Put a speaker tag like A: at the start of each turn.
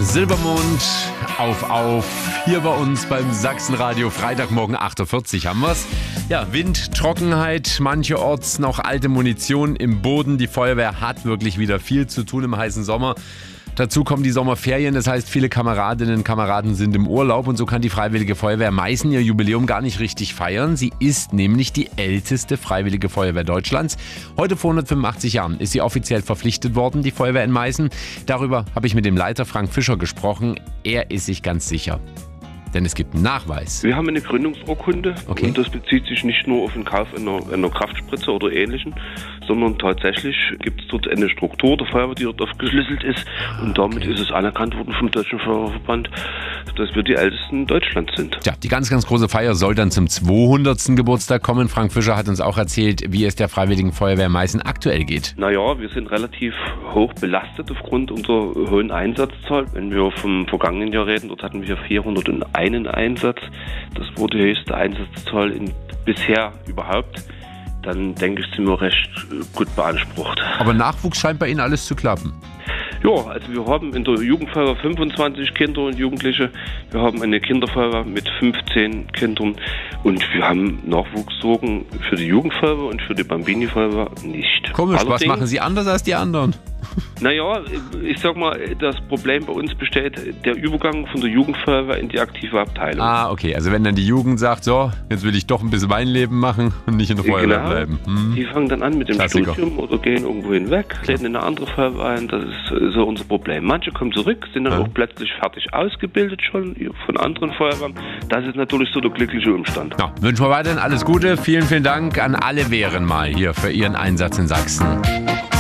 A: Silbermond auf, hier bei uns beim Sachsenradio, Freitagmorgen 8.40 Uhr haben wir's. Ja, Wind, Trockenheit, mancherorts noch alte Munition im Boden. Die Feuerwehr hat wirklich wieder viel zu tun im heißen Sommer. Dazu kommen die Sommerferien, das heißt, viele Kameradinnen und Kameraden sind im Urlaub und so kann die Freiwillige Feuerwehr Meißen ihr Jubiläum gar nicht richtig feiern. Sie ist nämlich die älteste Freiwillige Feuerwehr Deutschlands. Heute vor 185 Jahren ist sie offiziell verpflichtet worden, die Feuerwehr in Meißen. Darüber habe ich mit dem Leiter Frank Fischer gesprochen. Er ist sich ganz sicher. Denn es gibt einen Nachweis.
B: Wir haben eine Gründungsurkunde und das bezieht sich nicht nur auf den Kauf einer Kraftspritze oder Ähnlichem, sondern tatsächlich gibt es dort eine Struktur der Feuerwehr, die dort aufgeschlüsselt ist und damit ist es anerkannt worden vom Deutschen Feuerwehrverband, dass wir die Ältesten Deutschlands sind.
A: Ja, die ganz, ganz große Feier soll dann zum 200. Geburtstag kommen. Frank Fischer hat uns auch erzählt, wie es der Freiwilligen Feuerwehr Meißen aktuell geht.
B: Naja, wir sind relativ hoch belastet aufgrund unserer hohen Einsatzzahl. Wenn wir vom vergangenen Jahr reden, dort hatten wir 401 Einsatz. Das wurde die höchste Einsatzzahl bisher überhaupt. Dann denke ich, sind wir recht gut beansprucht.
A: Aber Nachwuchs scheint bei Ihnen alles zu klappen.
B: Ja, also wir haben in der Jugendfeuerwehr 25 Kinder und Jugendliche. Wir haben eine Kinderfeuerwehr mit 15 Kindern und wir haben Nachwuchssorgen für die Jugendfeuerwehr und für die Bambini-Feuerwehr nicht.
A: Komisch, was machen Sie anders als die anderen?
B: Naja, ich sag mal, das Problem bei uns besteht der Übergang von der Jugendfeuerwehr in die aktive Abteilung.
A: Ah, okay. Also wenn dann die Jugend sagt, so, jetzt will ich doch ein bisschen Weinleben machen und nicht in der Feuerwehr bleiben.
B: Die fangen dann an mit dem
A: Klassiker.
B: Studium oder gehen irgendwo hinweg, treten in eine andere Feuerwehr ein. Das ist so unser Problem. Manche kommen zurück, sind dann auch plötzlich fertig ausgebildet schon von anderen Feuerwehren. Das ist natürlich so der glückliche Umstand.
A: Ja, wünschen wir weiterhin alles Gute. Vielen, vielen Dank an alle Wehren mal hier für Ihren Einsatz in Sachsen.